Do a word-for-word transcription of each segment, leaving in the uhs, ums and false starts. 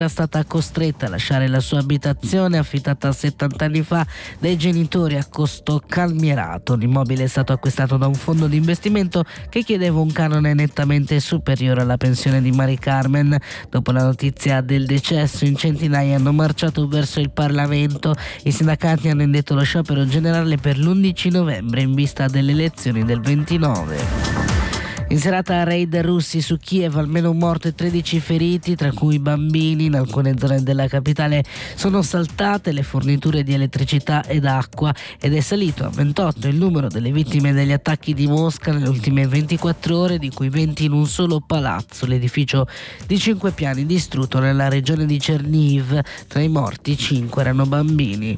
Era stata costretta a lasciare la sua abitazione affittata settanta anni fa dai genitori a costo calmierato. L'immobile è stato acquistato da un fondo di investimento che chiedeva un canone nettamente superiore alla pensione di Mari Carmen. Dopo la notizia del decesso, in centinaia hanno marciato verso il Parlamento. I sindacati hanno indetto lo sciopero generale per l'undici novembre in vista delle elezioni del ventinove. In serata raid russi su Kiev, almeno un morto e tredici feriti, tra cui bambini. In alcune zone della capitale sono saltate le forniture di elettricità ed acqua ed è salito a ventotto il numero delle vittime degli attacchi di Mosca nelle ultime ventiquattro ore, di cui venti in un solo palazzo, l'edificio di cinque piani distrutto nella regione di Chernihiv. Tra i morti cinque erano bambini.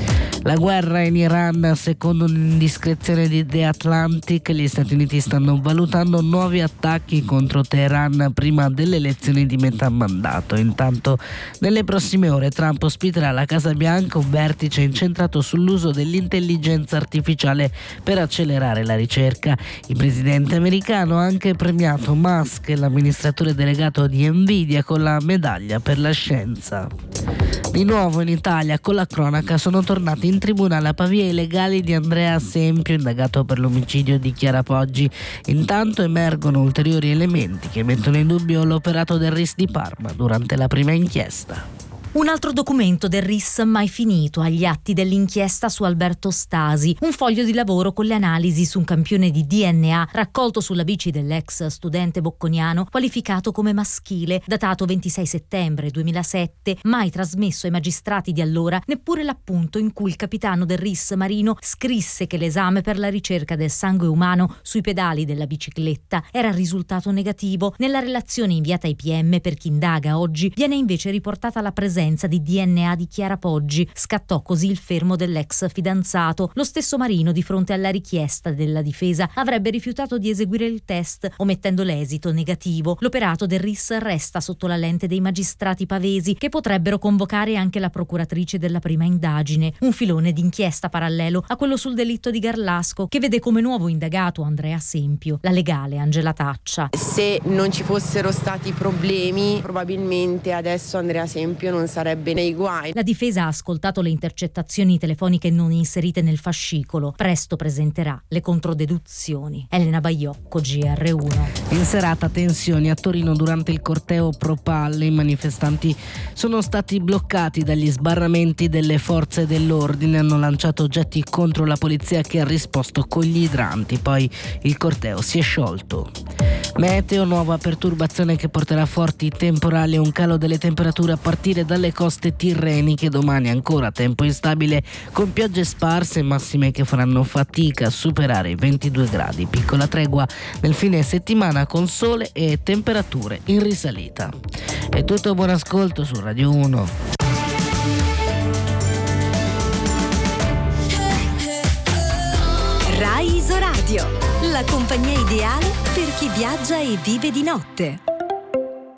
La guerra in Iran, secondo un'indiscrezione di The Atlantic, gli Stati Uniti stanno valutando nuovi attacchi contro Teheran prima delle elezioni di metà mandato. Intanto, nelle prossime ore Trump ospiterà alla Casa Bianca un vertice incentrato sull'uso dell'intelligenza artificiale per accelerare la ricerca. Il presidente americano ha anche premiato Musk, l'amministratore delegato di Nvidia, con la medaglia per la scienza. Di nuovo in Italia, con la cronaca, sono tornati in tribunale a Pavia i legali di Andrea Sempio, indagato per l'omicidio di Chiara Poggi. Intanto emergono ulteriori elementi che mettono in dubbio l'operato del R I S di Parma durante la prima inchiesta. Un altro documento del R I S mai finito agli atti dell'inchiesta su Alberto Stasi, un foglio di lavoro con le analisi su un campione di D N A raccolto sulla bici dell'ex studente bocconiano qualificato come maschile, datato ventisei settembre duemilasette, mai trasmesso ai magistrati di allora neppure l'appunto in cui il capitano del R I S Marino scrisse che l'esame per la ricerca del sangue umano sui pedali della bicicletta era risultato negativo. Nella relazione inviata ai P M per chi indaga oggi viene invece riportata la presenza di D N A di Chiara Poggi. Scattò così il fermo dell'ex fidanzato. Lo stesso Marino, di fronte alla richiesta della difesa, avrebbe rifiutato di eseguire il test, omettendo l'esito negativo. L'operato del R I S resta sotto la lente dei magistrati pavesi, che potrebbero convocare anche la procuratrice della prima indagine. Un filone d'inchiesta parallelo a quello sul delitto di Garlasco, che vede come nuovo indagato Andrea Sempio, la legale Angela Taccia. Se non ci fossero stati problemi, probabilmente adesso Andrea Sempio non sarebbe nei guai. La difesa ha ascoltato le intercettazioni telefoniche non inserite nel fascicolo. Presto presenterà le controdeduzioni. Elena Baiocco, G R uno. In serata tensioni a Torino durante il corteo Pro Palle. I manifestanti sono stati bloccati dagli sbarramenti delle forze dell'ordine, hanno lanciato oggetti contro la polizia che ha risposto con gli idranti. Poi il corteo si è sciolto. Meteo, nuova perturbazione che porterà forti temporali e un calo delle temperature a partire dalle coste tirreniche. Domani ancora tempo instabile con piogge sparse e massime che faranno fatica a superare i ventidue gradi. Piccola tregua nel fine settimana con sole e temperature in risalita. È tutto, buon ascolto su Radio uno. Rai Isoradio, la compagnia ideale per chi viaggia e vive di notte.